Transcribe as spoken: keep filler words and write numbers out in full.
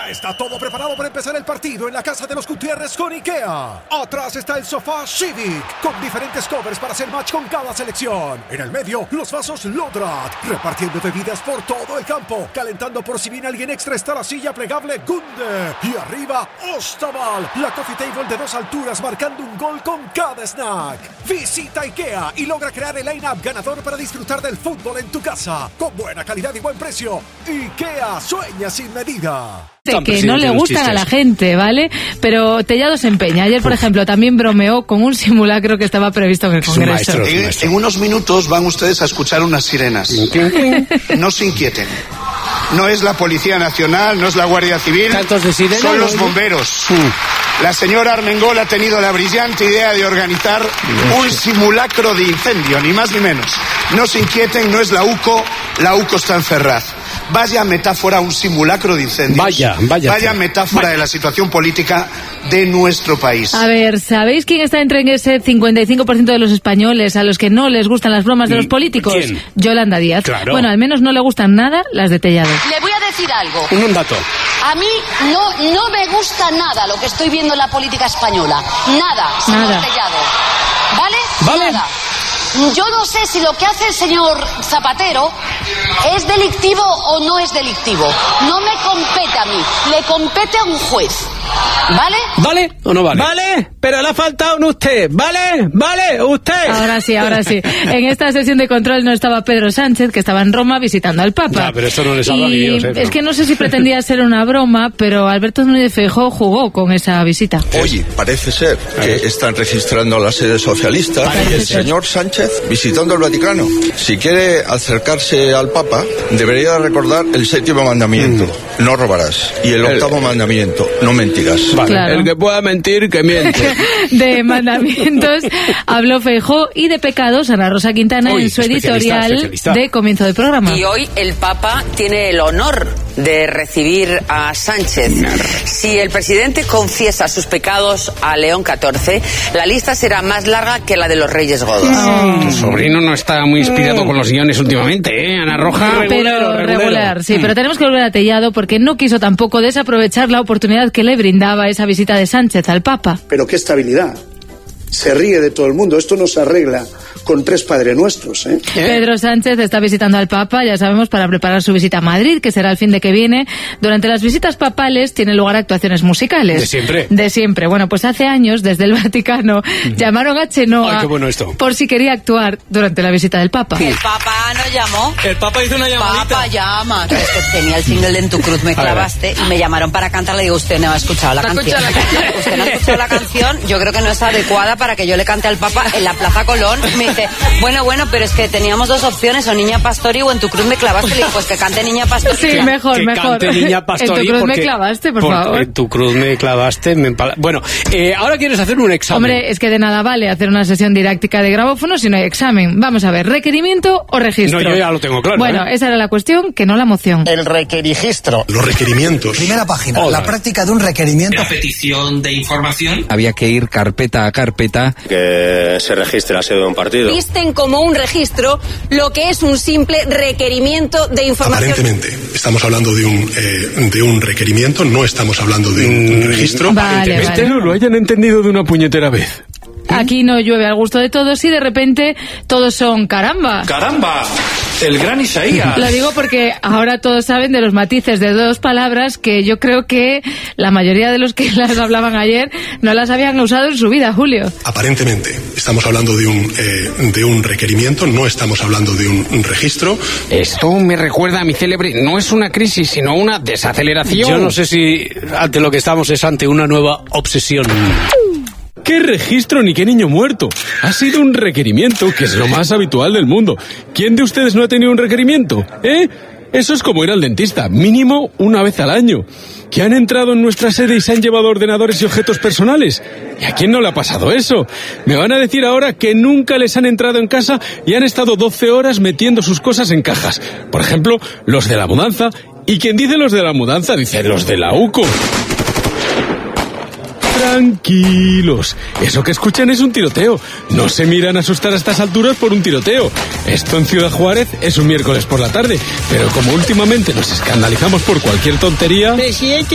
Ya está todo preparado para empezar el partido en la casa de los Gutiérrez con IKEA. Atrás está el sofá Civic, con diferentes covers para hacer match con cada selección. En el medio, los vasos Lodrat, repartiendo bebidas por todo el campo. Calentando por si viene alguien extra está la silla plegable Gunde. Y arriba, Ostaval, la coffee table de dos alturas marcando un gol con cada snack. Visita IKEA y logra crear el line-up ganador para disfrutar del fútbol en tu casa. Con buena calidad y buen precio. IKEA sueña sin medida. Que no le gustan a la gente, ¿vale? Pero Tellado se empeña. Ayer, por ejemplo, también bromeó con un simulacro que estaba previsto en el Congreso. Maestro, en, en unos minutos van ustedes a escuchar unas sirenas. No se inquieten. No es la Policía Nacional, no es la Guardia Civil, son los bomberos. La señora Armengol ha tenido la brillante idea de organizar un simulacro de incendio, ni más ni menos. No se inquieten, no es la UCO, la UCO está en Ferraz. Vaya metáfora, un simulacro de incendios. Vaya, vaya. Vaya metáfora vaya. de la situación política de nuestro país. A ver, ¿sabéis quién está entre ese cincuenta y cinco por ciento de los españoles a los que no les gustan las bromas de los políticos? ¿Quién? Yolanda Díaz. Claro. Bueno, al menos no le gustan nada las de Tellado. Le voy a decir algo. Un dato. A mí no, no me gusta nada lo que estoy viendo en la política española. Nada, señor Nada. Tellado. ¿Vale? Vale. Nada. Yo no sé si lo que hace el señor Zapatero es delictivo o no es delictivo. No me compete a mí, le compete a un juez. ¿Vale? ¿Vale o no vale? Vale, pero le ha faltado un usted. ¿Vale? ¿Vale? Usted. Ahora sí, ahora sí. En esta sesión de control no estaba Pedro Sánchez, que estaba en Roma visitando al Papa. Ya, pero esto no le salva ni Dios, ¿eh? Es que no sé si pretendía ser una broma, pero Alberto Núñez Feijóo jugó con esa visita. Oye, parece ser que están registrando la sede socialista y el señor Sánchez visitando el Vaticano. Si quiere acercarse al Papa, debería recordar el séptimo mandamiento, mm. no robarás, y el octavo el... mandamiento, no mentirás. Vale. Claro. El que pueda mentir, que miente. De mandamientos habló Feijóo y de pecados Ana Rosa Quintana Uy, en su editorial especialista. de comienzo del programa. Y hoy el Papa tiene el honor de recibir a Sánchez. Si el presidente confiesa sus pecados a León catorce, la lista será más larga que la de los Reyes Godos. Oh. Tu sobrino no está muy inspirado oh. con los guiones últimamente, ¿eh, Ana Roja? Pero regulero, regulero. regular, sí, mm. pero tenemos que volver a Tellado porque no quiso tampoco desaprovechar la oportunidad que le brindaba esa visita de Sánchez al Papa. Pero qué estabilidad. Se ríe de todo el mundo. Esto no se arregla con tres Padre Nuestros, ¿eh? Pedro Sánchez está visitando al Papa, ya sabemos, para preparar su visita a Madrid, que será el fin de que viene. Durante las visitas papales tienen lugar actuaciones musicales. ¿De siempre? De siempre. Bueno, pues hace años, desde el Vaticano, uh-huh. llamaron a Chenoa Ay, qué bueno esto. por si quería actuar durante la visita del Papa. El Papa no llamó. El Papa hizo una llamadita. Papa llama. Es que tenía el single de En tu cruz me clavaste y me llamaron para cantar. Le digo, usted no ha escuchado la canción. La canción. Usted no ha escuchado la canción. Yo creo que no es adecuada para que yo le cante al Papa en la Plaza Colón. Me dice, bueno, bueno, pero es que teníamos dos opciones, o Niña Pastori o En tu cruz me clavaste. Le digo, pues que cante Niña Pastori. Sí, mejor, que mejor. Cante Niña Pastori. En tu cruz porque, me clavaste, por porque favor. En tu cruz me clavaste. Me empala... Bueno, eh, ahora quieres hacer un examen. Hombre, es que de nada vale hacer una sesión didáctica de grabófono si no hay examen. Vamos a ver, ¿requerimiento o registro? No, yo ya lo tengo claro. Bueno, ¿eh? esa era la cuestión, que no la moción. El requerigistro. Los requerimientos. Primera página, Hola. la práctica de un requerimiento. La petición de información. Había que ir carpeta a carpeta. Que se registre la sede de un partido. Visten como un registro lo que es un simple requerimiento de información. Aparentemente, estamos hablando de un, eh, de un requerimiento, no estamos hablando de un, un registro. Vale, vale. Espero lo hayan entendido de una puñetera vez. Aquí no llueve al gusto de todos y de repente todos son caramba. ¡Caramba! El gran Isaías. Lo digo porque ahora todos saben de los matices de dos palabras que yo creo que la mayoría de los que las hablaban ayer no las habían usado en su vida, Julio. Aparentemente, estamos hablando de un, eh, de un requerimiento, no estamos hablando de un, un registro. Esto me recuerda a mi célebre, no es una crisis, sino una desaceleración. Yo no sé si ante lo que estamos es ante una nueva obsesión. ¿Qué registro ni qué niño muerto? Ha sido un requerimiento, que es lo más habitual del mundo. ¿Quién de ustedes no ha tenido un requerimiento? ¿Eh? Eso es como ir al dentista, mínimo una vez al año. ¿Que han entrado en nuestra sede y se han llevado ordenadores y objetos personales? ¿Y a quién no le ha pasado eso? Me van a decir ahora que nunca les han entrado en casa y han estado doce horas metiendo sus cosas en cajas. Por ejemplo, los de la mudanza. ¿Y quien dice los de la mudanza? Dice los de la UCO. Tranquilos, eso que escuchan es un tiroteo. No se miran a asustar a estas alturas por un tiroteo. Esto en Ciudad Juárez es un miércoles por la tarde, pero como últimamente nos escandalizamos por cualquier tontería...